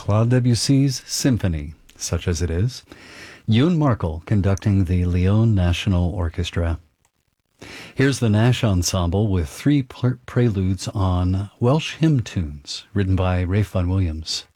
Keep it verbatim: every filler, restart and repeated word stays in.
Claude Debussy's Symphony, such as it is. Youn Markel conducting the Lyon National Orchestra. Here's the Nash Ensemble with three pre- preludes on Welsh hymn tunes, written by Ralph Vaughan Williams.